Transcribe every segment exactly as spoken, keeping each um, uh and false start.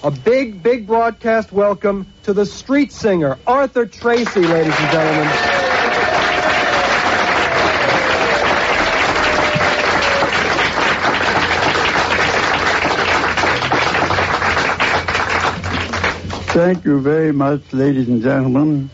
A big, big broadcast welcome to the street singer, Arthur Tracy, ladies and gentlemen. Thank you very much, ladies and gentlemen.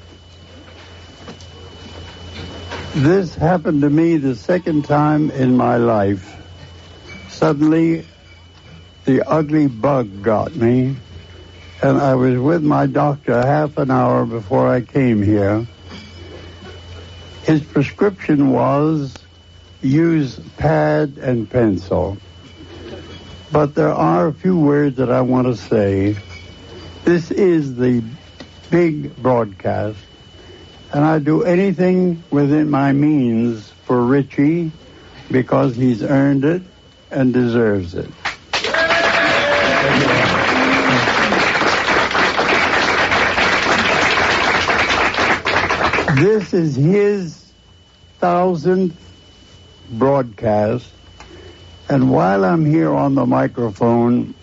This happened to me the second time in my life. Suddenly, the ugly bug got me, and I was with my doctor half an hour before I came here. His prescription was use pad and pencil. But there are a few words that I want to say. This is the big broadcast, and I do anything within my means for Richie because he's earned it and deserves it. This is his thousandth broadcast, and while I'm here on the microphone,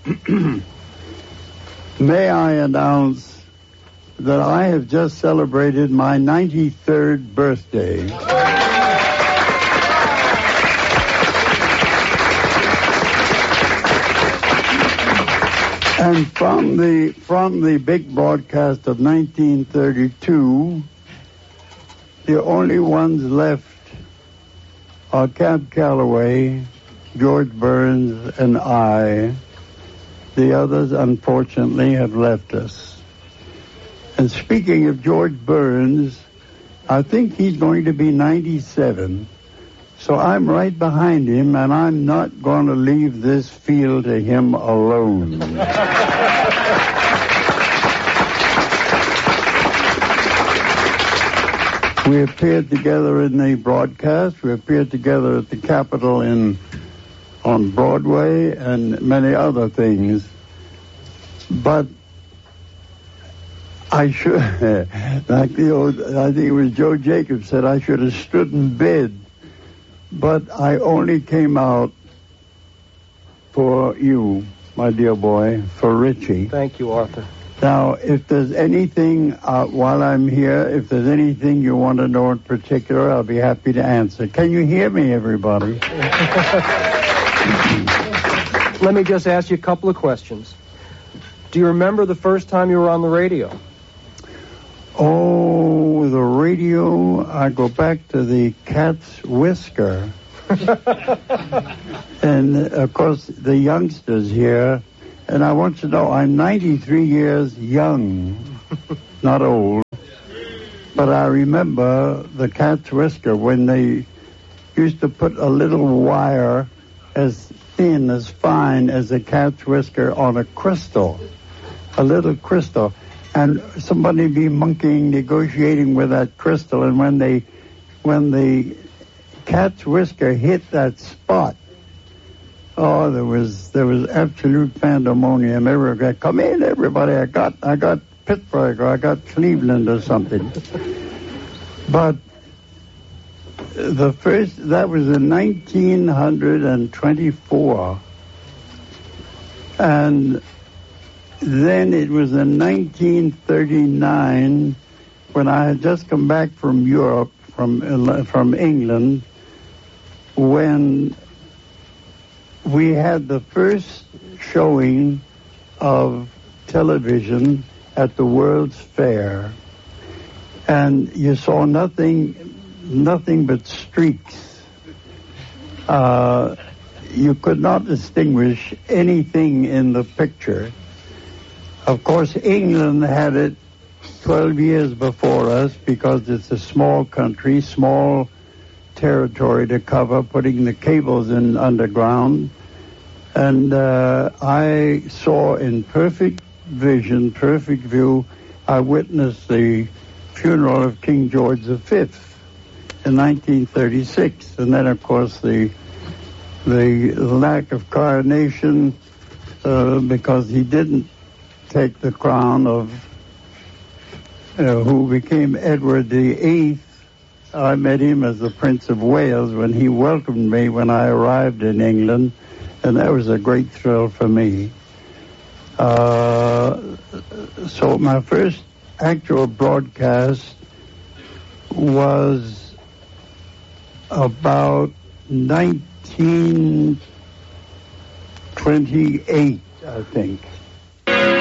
may I announce that I have just celebrated my ninety-third birthday. And from the from the big broadcast of nineteen thirty-two, the only ones left are Cab Calloway, George Burns, and I. The others, unfortunately, have left us. And speaking of George Burns, I think he's going to be ninety-seven. So I'm right behind him, and I'm not going to leave this field to him alone. We appeared together in the broadcast. We appeared together at the Capitol in on Broadway and many other things. But I should, like the old, I think it was Joe Jacobs said, I should have stood in bed. But I only came out for you, my dear boy, for Richie. Thank you, Arthur. Now, if there's anything, uh, while I'm here, if there's anything you want to know in particular, I'll be happy to answer. Can you hear me, everybody? Let me just ask you a couple of questions. Do you remember the first time you were on the radio? Oh, the radio, I go back to the Cat's Whisker. And, of course, the youngsters here. And I want to know, I'm ninety-three years young, not old. But I remember the Cat's Whisker when they used to put a little wire as thin, as fine as a cat's whisker on a crystal, a little crystal. And somebody be monkeying, negotiating with that crystal. And when they, when the cat's whisker hit that spot, oh, there was there was absolute pandemonium. Everybody, come in, everybody! I got I got Pittsburgh or I got Cleveland or something. But the first that was in nineteen twenty-four, and then it was in nineteen thirty-nine when I had just come back from Europe, from from England, when we had the first showing of television at the World's Fair, and you saw nothing, nothing but streaks. Uh, you could not distinguish anything in the picture. Of course, England had it twelve years before us because it's a small country, small territory to cover, putting the cables in underground. And uh, I saw in perfect vision, perfect view, I witnessed the funeral of King George the Fifth in nineteen thirty-six. And then, of course, the the lack of coronation uh, because he didn't take the crown of uh, who became Edward the Eighth. I met him as the Prince of Wales when he welcomed me when I arrived in England, and that was a great thrill for me. Uh, so my first actual broadcast was about nineteen twenty-eight, I think.